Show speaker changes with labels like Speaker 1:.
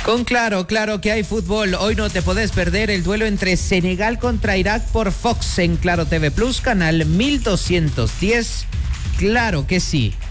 Speaker 1: Con Claro que hay fútbol. Hoy no te podés perder el duelo entre Senegal contra Irak por Fox en Claro TV Plus, canal 1210. Claro que sí.